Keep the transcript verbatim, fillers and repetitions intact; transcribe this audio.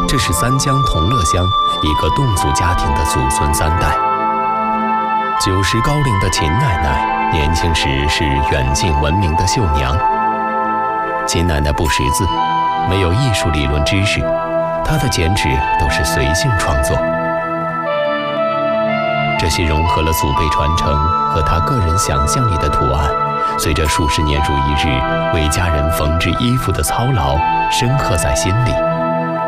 这是三江同乐乡一个侗族家庭的祖孙三代。九十高龄的秦奶奶年轻时是远近闻名的绣娘。秦奶奶不识字，没有艺术理论知识，她的剪纸都是随性创作。这些融合了祖辈传承和她个人想象力的图案，随着数十年如一日为家人缝制衣服的操劳，深刻在心里。